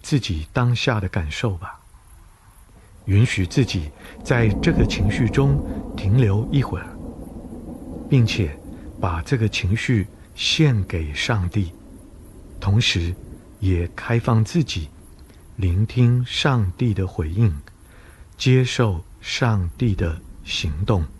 自己当下的感受吧，允许自己在这个情绪中停留一会儿，并且把这个情绪献给上帝，同时也开放自己聆听上帝的回应，接受上帝的行动。